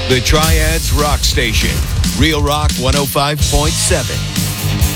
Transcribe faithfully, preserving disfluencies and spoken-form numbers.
The Triads Rock Station. Real Rock one oh five point seven.